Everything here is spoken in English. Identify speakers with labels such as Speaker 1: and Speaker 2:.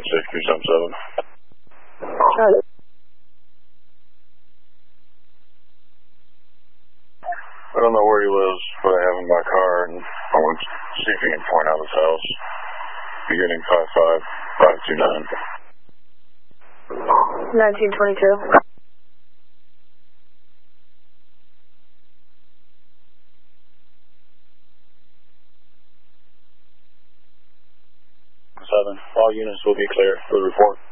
Speaker 1: Charlie.
Speaker 2: I don't know where he lives, but I have him in my car, and I want to see if he can point out his house. Beginning 55529.
Speaker 1: 1922.
Speaker 2: 7. All units will be clear for the report.